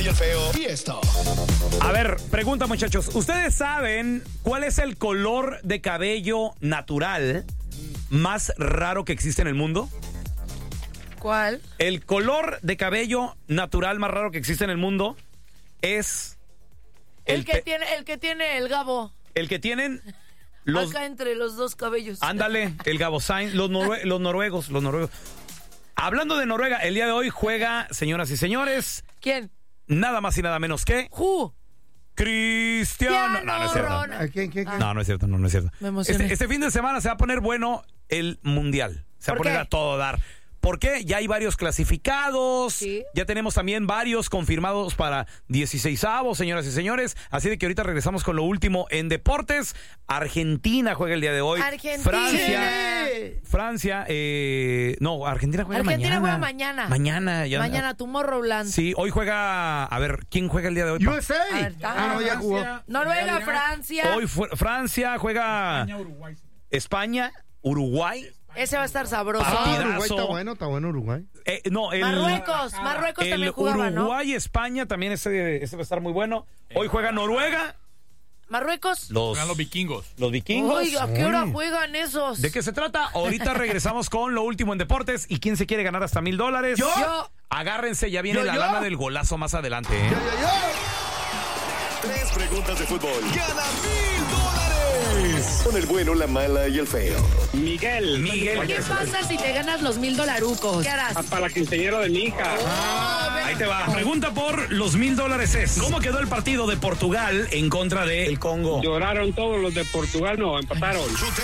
el feo. Y esto. A ver, pregunta, muchachos. ¿Ustedes saben cuál es el color de cabello natural más raro que existe en el mundo? ¿Cuál? El color de cabello natural más raro que existe en el mundo es... El que tiene el Gabo. El que tienen... Acá entre los dos cabellos. Ándale, el Gabo Sainz, los noruegos. Hablando de Noruega, el día de hoy juega, señoras y señores... ¿Quién? Nada más y nada menos que... Cristiano. No, no es cierto. ¿Quién? No, no es cierto, no es cierto. Me emocioné. Este fin de semana se va a poner bueno el Mundial. Se va a poner a todo dar. ¿Por qué? Ya hay varios clasificados. Sí. Ya tenemos también varios confirmados para 16avos, señoras y señores. Así de que ahorita regresamos con lo último en deportes. Argentina juega el día de hoy. Francia. No, Argentina juega mañana. Argentina juega mañana. Mañana, Tomorrowland. Sí, hoy juega... A ver, ¿quién juega el día de hoy? USA. No, ya jugó. Noruega, Francia. Hoy Francia juega... España, Uruguay. Ese va a estar sabroso. Uruguay está bueno Uruguay. Marruecos también jugaba, ¿no? Uruguay, España también ese va a estar muy bueno. Hoy juega Noruega. Marruecos. Juegan los vikingos. Los vikingos. Uy, ¿a qué hora juegan esos? ¿De qué se trata? Ahorita regresamos con lo último en deportes. ¿Y quién se quiere ganar hasta $1,000? Yo. Agárrense, ya viene la lana del golazo más adelante. 3 preguntas de fútbol. Gana $1,000. Con el bueno, la mala y el feo. Miguel. ¿Qué pasa si te ganas los $1,000? ¿Qué harás? Para la quinceañera de mi hija. Ahí te va. Pregunta por los $1,000 es: ¿cómo quedó el partido de Portugal en contra de el Congo? Lloraron todos los de Portugal, no, empataron.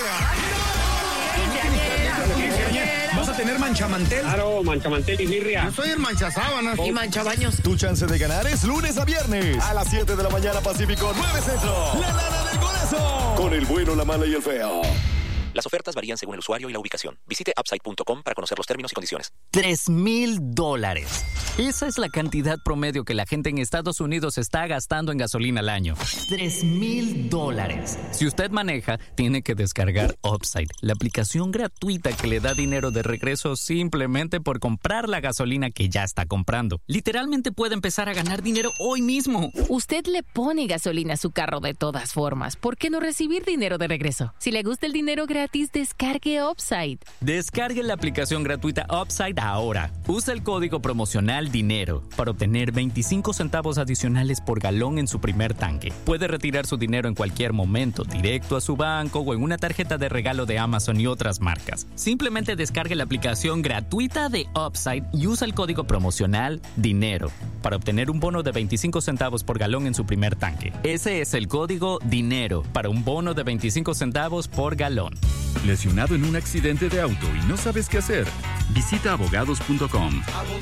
¿Vas a tener manchamantel? Claro, manchamantel y birria. Yo soy el manchasábanas. Y manchabaños. Tu chance de ganar es lunes a viernes a las 7 de la mañana Pacífico, 9 Centro. La lana del golazo. Con el bueno, la mala y el feo. Las ofertas varían según el usuario y la ubicación. Visite upside.com para conocer los términos y condiciones. $3,000. Esa es la cantidad promedio que la gente en Estados Unidos está gastando en gasolina al año. $3,000. Si usted maneja, tiene que descargar Upside, la aplicación gratuita que le da dinero de regreso simplemente por comprar la gasolina que ya está comprando. Literalmente puede empezar a ganar dinero hoy mismo. Usted le pone gasolina a su carro de todas formas. ¿Por qué no recibir dinero de regreso? Si le gusta el dinero gratis, descargue Upside. Descargue la aplicación gratuita Upside ahora. Usa el código promocional DINERO para obtener 25 centavos adicionales por galón en su primer tanque. Puede retirar su dinero en cualquier momento, directo a su banco o en una tarjeta de regalo de Amazon y otras marcas. Simplemente descargue la aplicación gratuita de Upside y usa el código promocional DINERO para obtener un bono de 25 centavos por galón en su primer tanque. Ese es el código DINERO para un bono de 25 centavos por galón. ¿Lesionado en un accidente de auto y no sabes qué hacer? Visita abogados.com.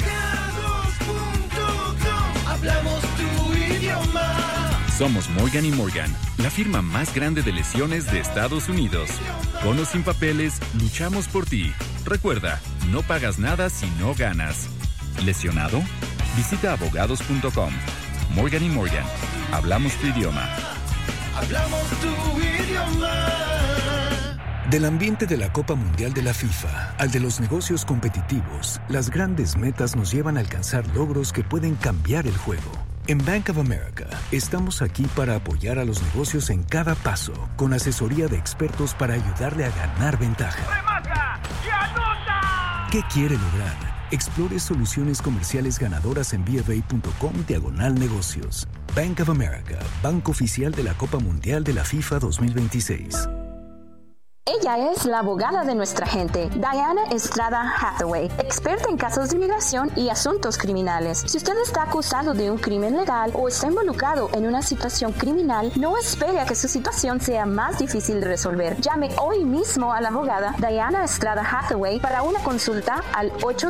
Hablamos tu idioma. Somos Morgan & Morgan, la firma más grande de lesiones de Estados Unidos. Con o sin papeles, luchamos por ti. Recuerda, no pagas nada si no ganas. ¿Lesionado? Visita abogados.com. Morgan & Morgan, hablamos tu idioma. Hablamos tu idioma. Del ambiente de la Copa Mundial de la FIFA al de los negocios competitivos, las grandes metas nos llevan a alcanzar logros que pueden cambiar el juego. En Bank of America, estamos aquí para apoyar a los negocios en cada paso, con asesoría de expertos para ayudarle a ganar ventaja. ¡Remarca y anota! ¿Qué quiere lograr? Explore soluciones comerciales ganadoras en BofA.com/negocios. Bank of America, banco oficial de la Copa Mundial de la FIFA 2026. Ella es la abogada de nuestra gente, Diana Estrada Hathaway, experta en casos de inmigración y asuntos criminales. Si usted está acusado de un crimen legal o está involucrado en una situación criminal, no espere a que su situación sea más difícil de resolver. Llame hoy mismo a la abogada Diana Estrada Hathaway para una consulta al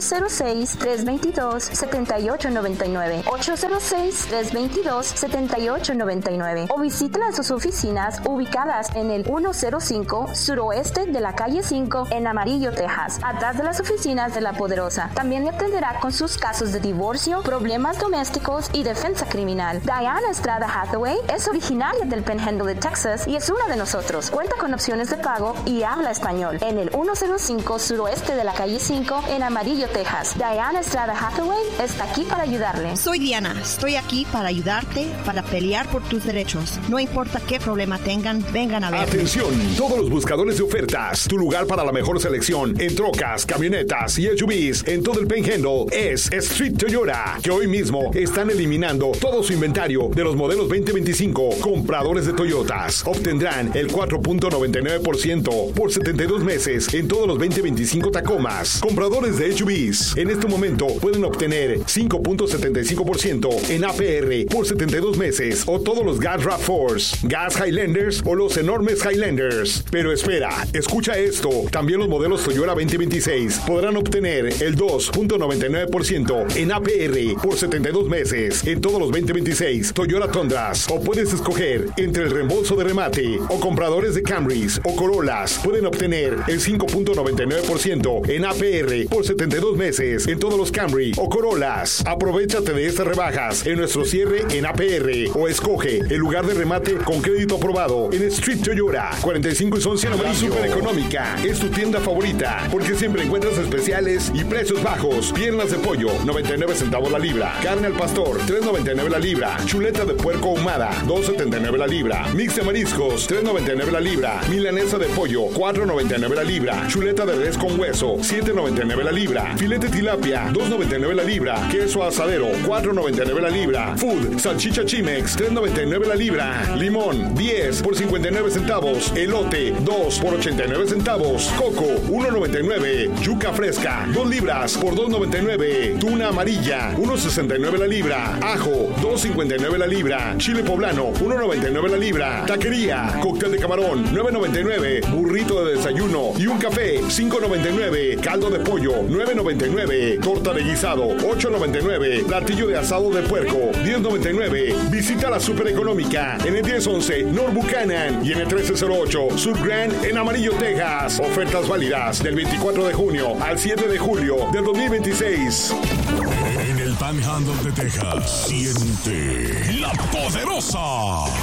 806-322-7899, 806-322-7899 o visítela en sus oficinas ubicadas en el 105 Suroeste suroeste de la calle 5 en Amarillo, Texas, atrás de las oficinas de La Poderosa. También le atenderá con sus casos de divorcio, problemas domésticos y defensa criminal. Diana Estrada Hathaway es originaria del Panhandle de Texas y es una de nosotros. Cuenta con opciones de pago y habla español en el 105 suroeste de la calle 5 en Amarillo, Texas. Diana Estrada Hathaway está aquí para ayudarle. Soy Diana, estoy aquí para ayudarte, para pelear por tus derechos. No importa qué problema tengan, vengan a ver. Atención, todos los buscadores de ofertas. Tu lugar para la mejor selección en trocas, camionetas y SUVs en todo el Panhandle es Street Toyota, que hoy mismo están eliminando todo su inventario de los modelos 2025. Compradores de Toyotas obtendrán el 4.99% por 72 meses en todos los 2025 Tacomas. Compradores de SUVs en este momento pueden obtener 5.75% en APR por 72 meses o todos los Gas RAV4s, Gas Highlanders o los enormes Highlanders. Pero espera, escucha esto. También los modelos Toyota 2026 podrán obtener el 2.99% en APR por 72 meses en todos los 2026 Toyota Tundras. O puedes escoger entre el reembolso de remate o compradores de Camrys o Corollas pueden obtener el 5.99% en APR por 72 meses en todos los Camry o Corollas. Aprovechate de estas rebajas en nuestro cierre en APR o escoge el lugar de remate con crédito aprobado en Street Toyota 45 y son 100 amarillo. Super Económica es tu tienda favorita porque siempre encuentras especiales y precios bajos. Piernas de pollo 99 centavos la libra, carne al pastor 3.99 la libra, chuleta de puerco ahumada 2.79 la libra, mix de mariscos 3.99 la libra, milanesa de pollo 4.99 la libra, chuleta de res con hueso 7.99 la libra, filete tilapia 2.99 la libra, queso asadero 4.99 la libra, food salchicha Chimex 3.99 la libra, limón 10 por 59 centavos, elote 2 por 89 centavos, coco 1.99, yuca fresca 2 libras por 2.99, tuna amarilla 1.69 la libra, ajo 2.59 la libra, chile poblano 1.99 la libra, taquería, cóctel de camarón 9.99, burrito de desayuno y un café 5.99, caldo de pollo 9.99, torta de guisado 8.99, platillo de asado de puerco 10.99. Visita la Super Económica en el 1011 North Buchanan y en el 1308 Sur Grand en Amarillo, Texas. Ofertas válidas del 24 de junio al 7 de julio del 2026. En el Panhandle de Texas, siente la poderosa.